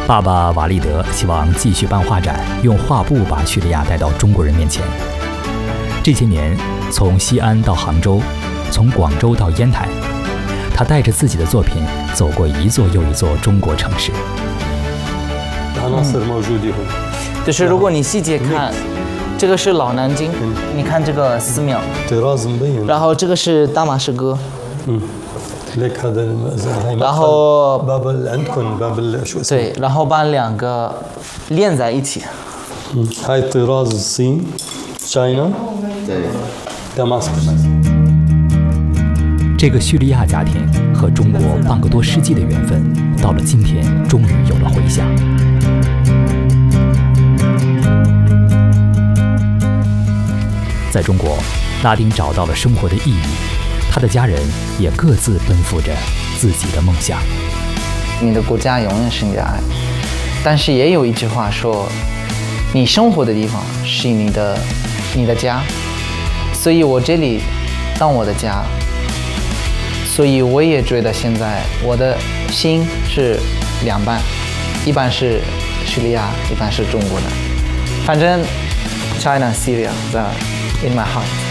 爸爸瓦利德希望继续办画展，用画布把叙利亚带到中国人面前。这些年，从西安到杭州，从广州到烟台，他带着自己的作品走过一座又一座中国城市。 就是如果你细节看，这个是老南京，你看这个寺庙，然后这个是大马士革，然后对，然后把两个连在一起。 这个叙利亚家庭和中国半个多世纪的缘分，到了今天终于有了回响。在中国，拉丁找到了生活的意义，他的家人也各自奔赴着自己的梦想。 你的国家永远是你的爱，但是也有一句话说，你生活的地方是你的家，所以我这里当我的家，所以我也觉得现在我的心是两半，一半是叙利亚，一半是中国的，反正 China, Syria, in my heart.